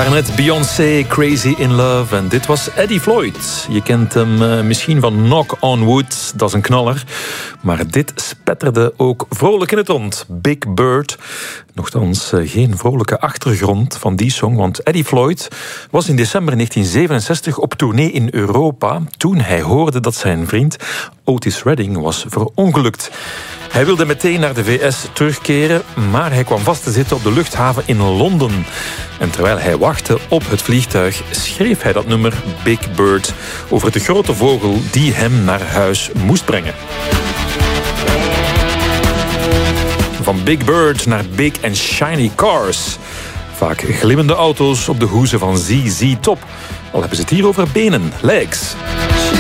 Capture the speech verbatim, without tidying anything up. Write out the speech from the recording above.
waren net Beyoncé, Crazy in Love en dit was Eddie Floyd. Je kent hem uh, misschien van Knock on Wood, dat is een knaller. Maar dit spetterde ook vrolijk in het rond. Big Bird. Nochtans uh, geen vrolijke achtergrond van die song, want Eddie Floyd was in december negentien zevenenzestig op tournee in Europa toen hij hoorde dat zijn vriend Otis Redding was verongelukt. Hij wilde meteen naar de V S terugkeren, maar hij kwam vast te zitten op de luchthaven in Londen. En terwijl hij wachtte op het vliegtuig, schreef hij dat nummer Big Bird over de grote vogel die hem naar huis moest brengen. Van Big Bird naar Big and Shiny Cars. Vaak glimmende auto's op de hoezen van Z Z Top. Al hebben ze het hier over benen, legs.